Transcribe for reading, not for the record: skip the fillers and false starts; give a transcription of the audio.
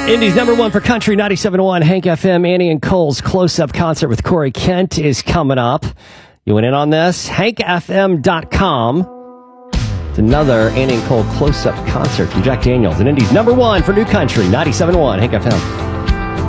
Indy's number one for country, 97.1 Hank FM. Annie and Cole's close-up concert with Corey Kent is coming up. You went in on this? HankFM.com. It's another Annie and Cole close-up concert from Jack Daniels. And Indy's number one for new country, 97.1 Hank FM.